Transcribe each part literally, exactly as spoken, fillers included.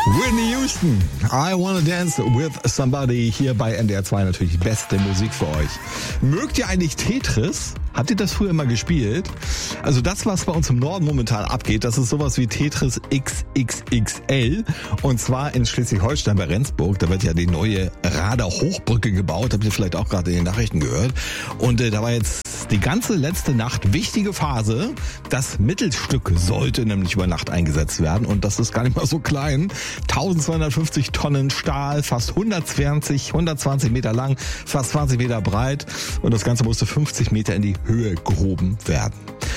Whitney Houston, I Wanna Dance With Somebody, hier bei N D R zwei natürlich die beste Musik für euch. Mögt ihr eigentlich Tetris? Habt ihr das früher immer gespielt? Also das, was bei uns im Norden momentan abgeht, das ist sowas wie Tetris X X X L. Und zwar in Schleswig-Holstein bei Rendsburg. Da wird ja die neue Rader Hochbrücke gebaut. Habt ihr vielleicht auch gerade in den Nachrichten gehört. Und äh, da war jetzt die ganze letzte Nacht wichtige Phase. Das Mittelstück sollte nämlich über Nacht eingesetzt werden. Und das ist gar nicht mal so klein. eintausendzweihundertfünfzig Tonnen Stahl, fast hundertzwanzig, hundertzwanzig Meter lang, fast zwanzig Meter breit. Und das Ganze musste fünfzig Meter in die Höhe gehoben werden.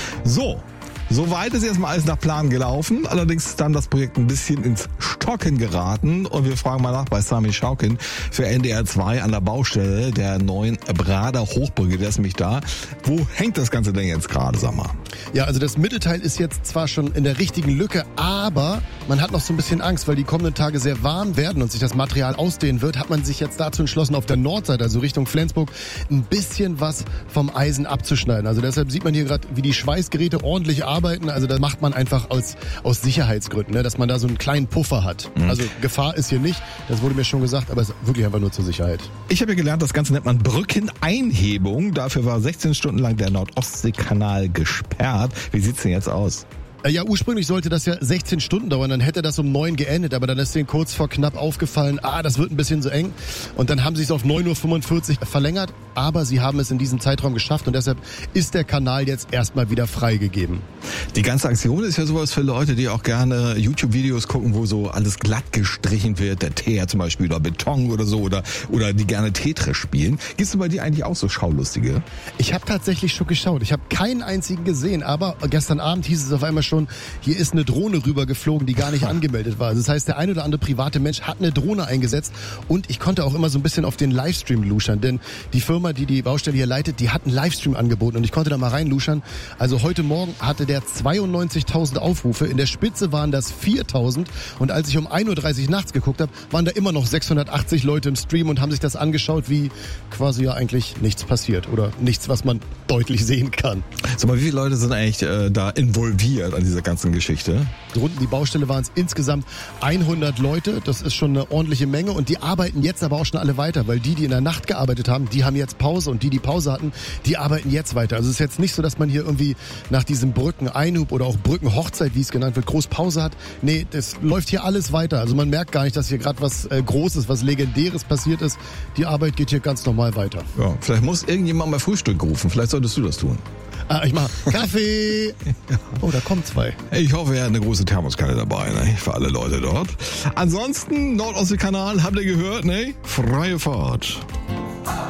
So, soweit ist erstmal alles nach Plan gelaufen. Allerdings ist dann das Projekt ein bisschen ins Stocken geraten. Und wir fragen mal nach bei Sami Schaukin für N D R zwei an der Baustelle der neuen Rader Hochbrücke. Der ist nämlich da. Wo hängt das Ganze denn jetzt gerade, sag mal? Ja, also das Mittelteil ist jetzt zwar schon in der richtigen Lücke, aber man hat noch so ein bisschen Angst, weil die kommenden Tage sehr warm werden und sich das Material ausdehnen wird, hat man sich jetzt dazu entschlossen, auf der Nordseite, also Richtung Flensburg, ein bisschen was vom Eisen abzuschneiden. Also deshalb sieht man hier gerade, wie die Schweißgeräte ordentlich arbeiten. Also das macht man einfach aus, aus Sicherheitsgründen, ne? Dass man da so einen kleinen Puffer hat. Mhm. Also Gefahr ist hier nicht, das wurde mir schon gesagt, aber es ist wirklich einfach nur zur Sicherheit. Ich habe ja gelernt, das Ganze nennt man Brückeneinhebung. Dafür war sechzehn Stunden lang der Nordostseekanal gesperrt. Wie sieht's denn jetzt aus? Ja, ursprünglich sollte das ja sechzehn Stunden dauern, dann hätte das um neun geendet, aber dann ist denen kurz vor knapp aufgefallen, ah, das wird ein bisschen zu eng und dann haben sie es auf neun Uhr fünfundvierzig verlängert, aber sie haben es in diesem Zeitraum geschafft und deshalb ist der Kanal jetzt erstmal wieder freigegeben. Die ganze Aktion ist ja sowas für Leute, die auch gerne YouTube-Videos gucken, wo so alles glatt gestrichen wird, der Teer zum Beispiel oder Beton oder so oder, oder die gerne Tetris spielen. Gibt's denn bei dir eigentlich auch so Schaulustige? Ich habe tatsächlich schon geschaut, ich habe keinen einzigen gesehen, aber gestern Abend hieß es auf einmal schon, hier ist eine Drohne rübergeflogen, die gar nicht angemeldet war. Also das heißt, der ein oder andere private Mensch hat eine Drohne eingesetzt und ich konnte auch immer so ein bisschen auf den Livestream luschern, denn die Firma, die die Baustelle hier leitet, die hat einen Livestream angeboten und ich konnte da mal reinluschern. Also heute Morgen hatte der zweiundneunzigtausend Aufrufe, in der Spitze waren das viertausend und als ich um ein Uhr dreißig nachts geguckt habe, waren da immer noch sechshundertachtzig Leute im Stream und haben sich das angeschaut, wie quasi ja eigentlich nichts passiert oder nichts, was man deutlich sehen kann. Sag mal, wie viele Leute sind eigentlich äh, da involviert an dieser ganzen Geschichte? Rund um die Baustelle waren es insgesamt hundert Leute. Das ist schon eine ordentliche Menge. Und die arbeiten jetzt aber auch schon alle weiter, weil die, die in der Nacht gearbeitet haben, die haben jetzt Pause. Und die, die Pause hatten, die arbeiten jetzt weiter. Also es ist jetzt nicht so, dass man hier irgendwie nach diesem Brückeneinhub oder auch Brückenhochzeit, wie es genannt wird, groß Pause hat. Nee, das läuft hier alles weiter. Also man merkt gar nicht, dass hier gerade was äh, Großes, was Legendäres passiert ist. Die Arbeit geht hier ganz normal weiter. Ja, vielleicht muss irgendjemand mal Frühstück rufen. Vielleicht solltest du das tun. Ah, ich mach Kaffee. Oh, da kommen zwei. Ich hoffe, er hat eine große Thermoskanne dabei, ne? Für alle Leute dort. Ansonsten, Nordostseekanal, habt ihr gehört, ne? Freie Fahrt.